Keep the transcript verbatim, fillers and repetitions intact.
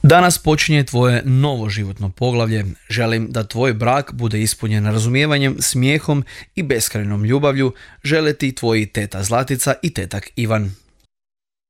Danas počinje tvoje novo životno poglavlje. Želim da tvoj brak bude ispunjen razumijevanjem, smijehom i beskrajnom ljubavlju. Žele ti tvoji teta Zlatica i tetak Ivan.